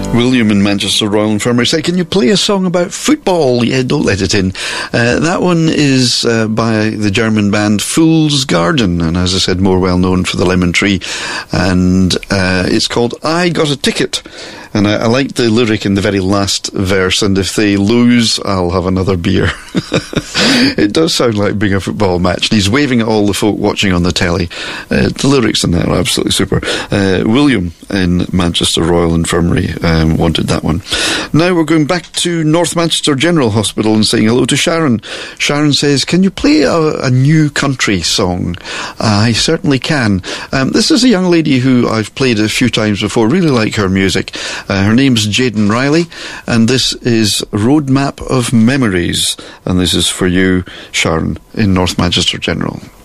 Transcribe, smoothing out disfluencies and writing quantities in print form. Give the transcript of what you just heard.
William in Manchester Royal Infirmary say, can you play a song about football? Yeah, don't let it in. That one is by the German band Fool's Garden, and as I said, more well known for the Lemon Tree, and it's called I Got a Ticket. And I like the lyric in the very last verse, and if they lose, I'll have another beer. It does sound like being a football match, and he's waving at all the folk watching on the telly. The lyrics in there are absolutely super. William in Manchester Royal Infirmary wanted that one. Now we're going back to North Manchester General Hospital and saying hello to Sharon. Sharon says, can you play a new country song? I certainly can. This is a young lady who I've played a few times before, really like her music. Her name's Jaden Riley, and this is Roadmap of Memories, and this is for you, Sharon, in North Manchester General.